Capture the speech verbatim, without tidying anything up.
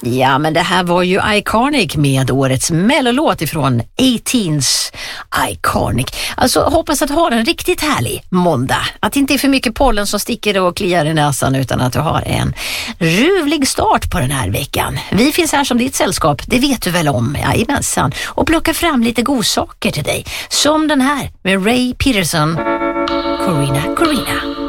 Ja, men det här var ju Iconic med årets mellolåt ifrån arton's Iconic. Alltså hoppas att du har en riktigt härlig måndag. Att det inte är för mycket pollen som sticker och kliar i näsan utan att du har en ruvlig start på den här veckan. Vi finns här som ditt sällskap, det vet du väl om, jajamensan. Och plocka fram lite godsaker till dig. Som den här med Ray Peterson, Corina Corina.